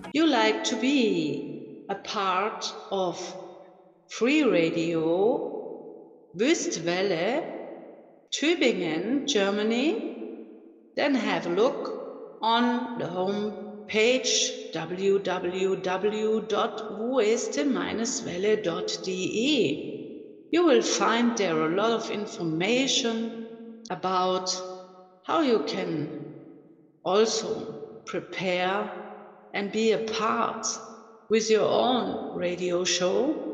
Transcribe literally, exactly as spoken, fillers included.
You like to be a part of Free Radio Wüstwelle, Tübingen, Germany? Then have a look on the home page w w w dot wueste welle dot d e. You will find there a lot of information about how you can also prepare and be a part with your own radio show